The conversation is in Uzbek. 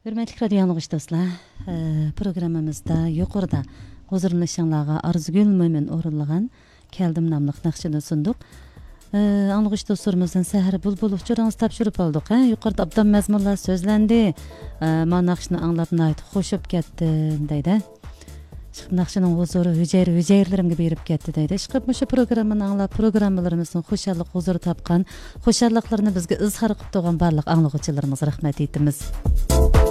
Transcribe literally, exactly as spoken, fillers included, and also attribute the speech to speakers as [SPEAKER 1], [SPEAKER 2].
[SPEAKER 1] Hürmetli radyo yanılgıç dostlar, programımızda yukarıda huzurlanışanlarga Arzugül Mömin orunlagan Keldim namlıq naqşını sunduk. Anılgıç dostlarımızdan Seher Bulbul uçurağınızı tapşırıp aldık. Yukarıda abdan mezmunlar sözlendi. Ma naqşını anlap nayt hoşup kettim deydi. Şıqып naqşının huzuru hüceyr hüceyrlerimge berip ketdi deydi. Şıqып muşu programını anlap programmalarımızın hoşallık huzuru tapkan, hoşallıklarını bizge izhar qıp doğan barlıq anılgıçlarımız rahmet etimiz.